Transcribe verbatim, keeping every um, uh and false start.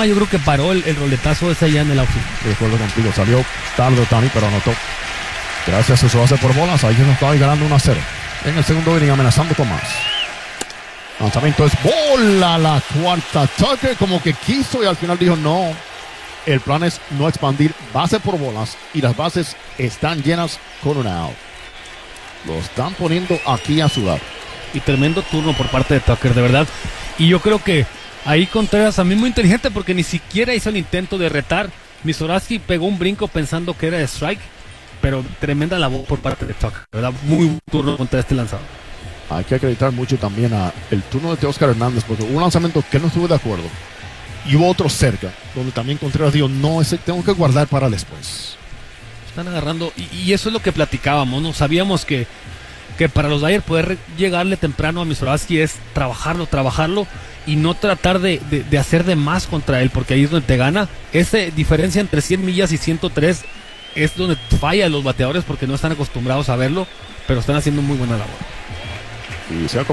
Otama yo creo que paró el, el roletazo ese allá en el outfield. De acuerdo contigo, salió tarde Otani, pero anotó. Gracias a su base por bolas, ahí nos estaba ganando uno a cero. En el segundo inning amenazando Tomás. Lanzamiento es bola, la cuarta. Tucker como que quiso y al final dijo no. El plan es no expandir base por bolas y las bases están llenas con un out. Lo están poniendo aquí a sudar. Y tremendo turno por parte de Tucker, de verdad. Y yo creo que ahí Contreras también muy inteligente porque ni siquiera hizo el intento de retar. Mizoraski pegó un brinco pensando que era de strike, pero tremenda labor por parte de Tucker, ¿verdad? Muy buen turno contra este lanzador. Hay que acreditar mucho también a el turno de Teóscar Hernández porque hubo un lanzamiento que no estuvo de acuerdo y hubo otro cerca donde también Contreras dijo no, ese tengo que guardar para después. Están agarrando y, y eso es lo que platicábamos, ¿no? Sabíamos que que para los Dyers poder llegarle temprano a Mizoraski es trabajarlo, trabajarlo y no tratar de, de, de hacer de más contra él, porque ahí es donde te gana. Esa diferencia entre cien millas y ciento tres es donde falla los bateadores porque no están acostumbrados a verlo, pero están haciendo muy buena labor. Y se ha